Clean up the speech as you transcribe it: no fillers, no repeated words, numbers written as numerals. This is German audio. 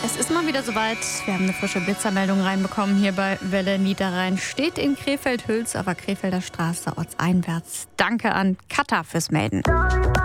Es ist mal wieder soweit. Wir haben eine frische Blitzermeldung reinbekommen hier bei Welle Niederrhein. Steht in Krefeld-Hülz, aber Krefelder Straße ortseinwärts. Danke an Katha fürs Melden.